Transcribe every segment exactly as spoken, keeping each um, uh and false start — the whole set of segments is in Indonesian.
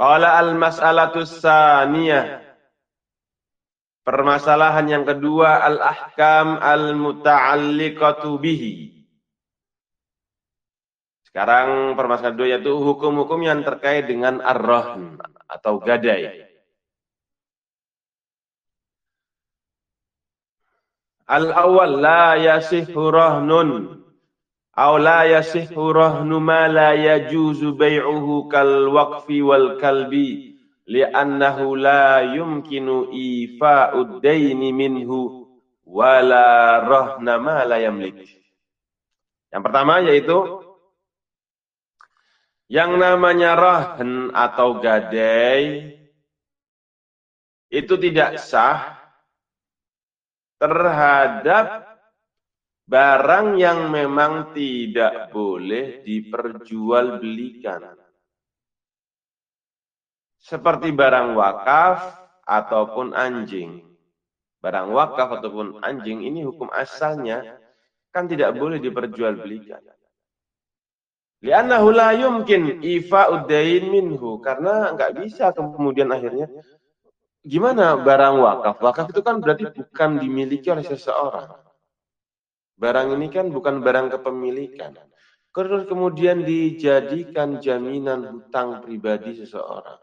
Qala al-mas'alatus tsaniyah. Permasalahan yang kedua, al-ahkam al-muta'alliqatu bihi. Sekarang permasalahan kedua yaitu hukum-hukum yang terkait dengan ar-rahn atau gadai. Al-awwal la yasihhu rahnun aw la yasihhu rahnu ma la yajuzu bai'uhu kal waqfi wal kalbi li'annahu la yumkinu ifa'ud daini minhu wala rahna ma la yamlik. Yang pertama yaitu yang namanya rahn atau gadai itu tidak sah terhadap barang yang memang tidak boleh diperjualbelikan. Seperti barang wakaf ataupun anjing. Barang wakaf ataupun anjing ini hukum asalnya kan tidak boleh diperjualbelikan. Li'annahu la yumkin ifa'ud dain minhu, karena enggak bisa kemudian akhirnya gimana barang wakaf? Wakaf itu kan berarti bukan dimiliki oleh seseorang. Barang ini kan bukan barang kepemilikan. Terus kemudian dijadikan jaminan hutang pribadi seseorang.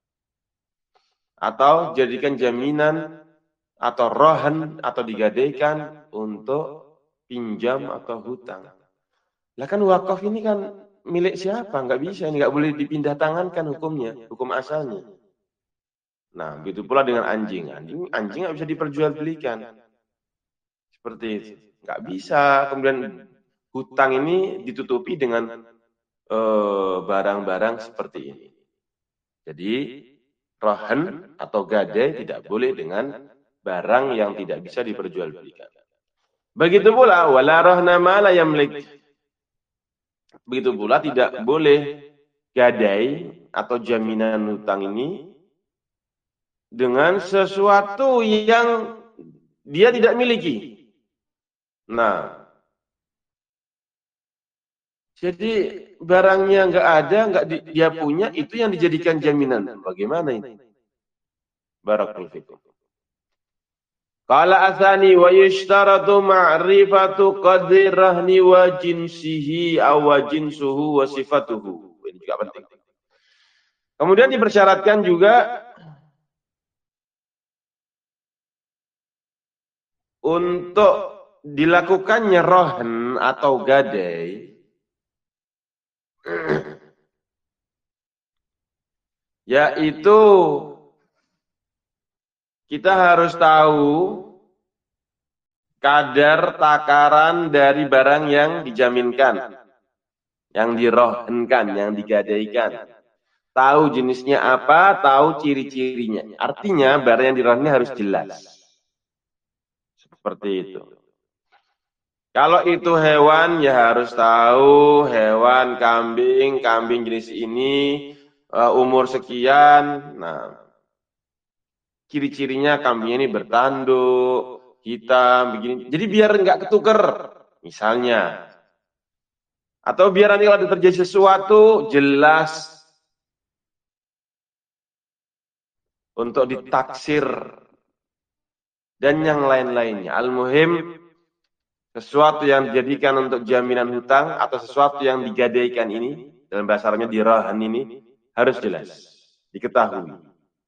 Atau jadikan jaminan atau rohan atau digadaikan untuk pinjam atau hutang. Lah kan wakaf ini kan milik siapa? Enggak bisa, ini enggak boleh dipindah tangankan hukumnya, hukum asalnya. Nah, begitu pula dengan anjing. Anjing anjing nggak bisa diperjualbelikan. Seperti itu. Nggak bisa. Kemudian hutang ini ditutupi dengan barang-barang uh, seperti ini. Jadi, rohan atau gadai tidak boleh dengan barang yang tidak bisa diperjualbelikan. Begitu pula, wala rohna ma la yamlik. Begitu pula tidak boleh gadai atau jaminan hutang ini dengan sesuatu yang dia tidak miliki. Nah, jadi barangnya nggak ada, nggak di, dia punya, itu yang dijadikan jaminan. Bagaimana ini? Barakallahu fikum. Qala atsani wa yushtaratu ma'rifatu qadri rahni wa jinsihi aw wa jinsuhu wa sifatuhu. Ini juga penting. Kemudian dipersyaratkan juga untuk dilakukannya rohan atau gadai, yaitu kita harus tahu kadar takaran dari barang yang dijaminkan, yang dirohankan, yang digadaikan. Tahu jenisnya apa, tahu ciri-cirinya. Artinya barang yang dirohankan harus jelas. Seperti itu. Kalau itu hewan, ya harus tahu hewan kambing, kambing jenis ini, uh, umur sekian. Nah, ciri-cirinya kambing ini bertanduk, hitam, begini. Jadi biar nggak ketuker, misalnya. Atau biar nanti kalau terjadi sesuatu, jelas untuk ditaksir. Dan yang lain-lainnya. Al-muhim, sesuatu yang dijadikan untuk jaminan hutang atau sesuatu yang digadaikan ini, dalam bahasa Arabnya dirahan ini, harus jelas, diketahui.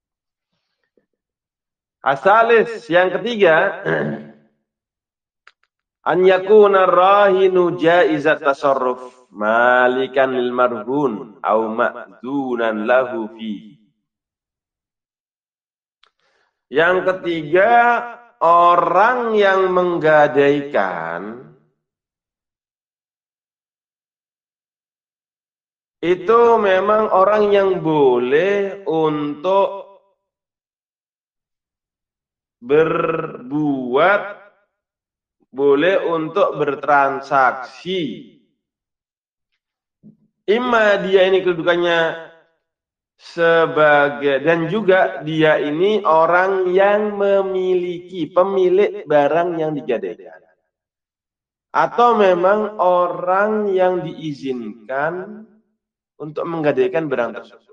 Asalis, yang ketiga, an yakuna rahinu jaizat tasarruf malikan lil marhun au ma'dunan lahu fi. Yang ketiga, orang yang menggadaikan itu memang orang yang boleh untuk berbuat, boleh untuk bertransaksi. Imma dia ini kedudukannya sebagai, dan juga dia ini orang yang memiliki, pemilik barang yang digadaikan. Atau memang orang yang diizinkan untuk menggadaikan barang tersebut.